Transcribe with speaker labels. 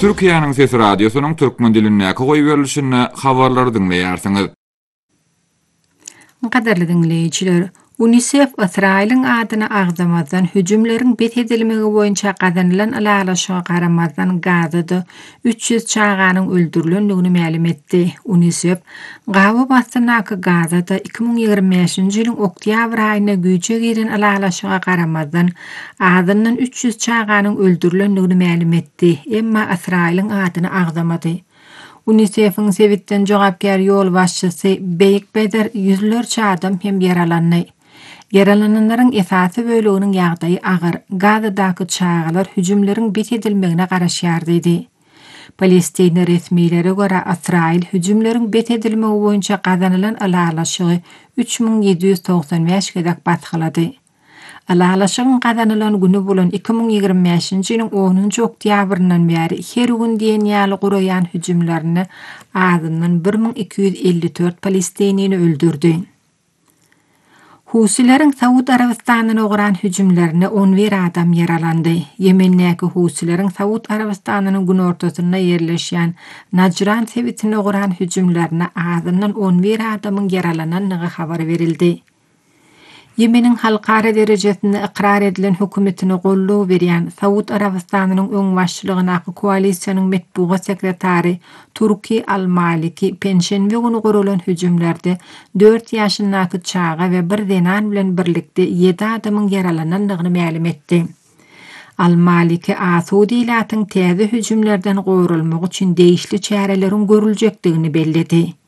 Speaker 1: Türkiýanyň Sesi Radiosynyň türkmen dilinäki goýberlişine habarlary dinleýärsiňiz.
Speaker 2: Gaderli dinleýijiler, UNICEF Israýlyň adyna agdamazdan hüjümleriň bet edilmegi boýunça gazanylan alalaşyga garamazdan Gazada 300 çağanyň öldürilendigini ma'lum etdi. UNICEF gawa bastynaky Gazada 2025-nji ýylyň oktýabr aýyna güýje giren alalaşyga garamazdan adyndan 300 çağanyň öldürilendigini ma'lum etdi. Emma Israýlyň adyna agdamady. UNICEF'in sebitten jogapkär ýol başçysy Beyik Beder yüzlerçe adam hem yaralandy. Yaralananlaryň esasy bölüginiň ýagdaýy agyr. Gazadaky çağalar hüjümleriň bet edilmegine garaşýar dedi. Palestina resmiýlere görä Israýl hüjümleriň bet edilmegi boýunça gazanylan alalaşygy 3795 gedak batgylady. Alalaşygyň gazanylan güni bolan 2025-nji ýylyň 10-njy oktýabryndan bäri her gün diýen ýaly guraýan hüjümlerini azyndan 1254 palestinini öldürdi. Husileriň Saud Arabistanyna oguran hüjümlerini 11 adam yaralandy. Yemendäki Husileriň Saud Arabistanynyň gün ortasyna ýerleşýän Najran sebitine oguran hüjümlerini azyndan 11 adamyň yaralananlygy habar berildi. Yemeniň halkara derejesinde ikrar edilen hökümetini gollaw berýän Saud Arabistanynyň öň başçylygynaky koalisiýanyň metbuat sekretary Turki Al-Maliki penşenbe güni guralan hüjümlerde 4 ýaşyndaky çaga we bir denan bilen birlikde 7 adamyň yaralananlygyny ma'lum etdi. Al-Maliki Asudilatyň täze hüjümlerden goýrulmak üçin değişli çärelerin görüljekdigini belledi.